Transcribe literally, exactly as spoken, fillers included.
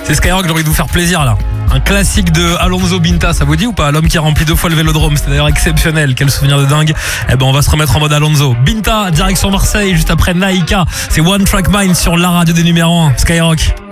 C'est Skyrock, j'ai envie de vous faire plaisir là. Un classique de Alonso Binta, ça vous dit ou pas? L'homme qui a rempli deux fois le Vélodrome, c'était d'ailleurs exceptionnel, quel souvenir de dingue. Eh ben on va se remettre en mode Alonso. Binta, direction Marseille, juste après Naïka. C'est One Track Mind sur la radio des numéros un, Skyrock.